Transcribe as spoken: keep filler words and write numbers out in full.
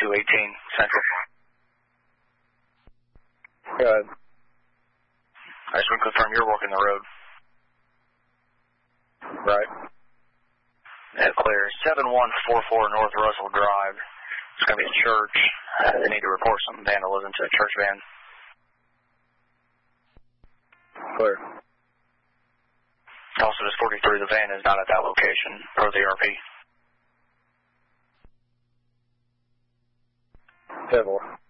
two eighteen Central. Go ahead. I just want to confirm you're working the road. Right. Yeah, clear. seven one four four North Russell Drive. It's going to be a church. Uh, they need to report some vandalism to a church van. Clear. Also, just forty-three, the van is not at that location per the R P. ten four.